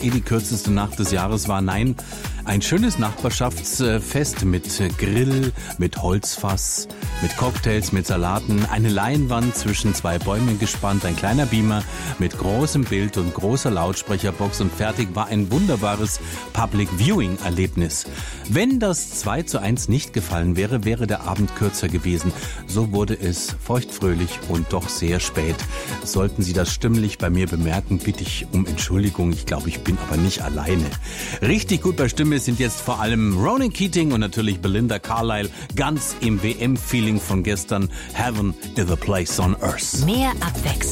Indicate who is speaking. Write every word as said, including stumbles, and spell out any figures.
Speaker 1: eh die kürzeste Nacht des Jahres war. Nein, ein schönes Nachbarschaftsfest mit Grill, mit Holzfass, mit Cocktails, mit Salaten, eine Leinwand zwischen zwei Bäumen gespannt, ein kleiner Beamer mit großem Bild und großer Lautsprecherbox und fertig war ein wunderbares Public Viewing Erlebnis. Wenn das zwei zu eins nicht gefallen wäre, wäre der Abend kürzer gewesen. So wurde es feuchtfröhlich und doch sehr spät. Sollten Sie das stimmlich bei mir bemerken, bitte ich um Entschuldigung. Ich glaube, ich bin aber nicht alleine. Richtig gut bei Stimme sind jetzt vor allem Ronan Keating und natürlich Belinda Carlisle, ganz im W M-Feeling von gestern. Heaven is a place on earth.
Speaker 2: Mehr Abwechslung.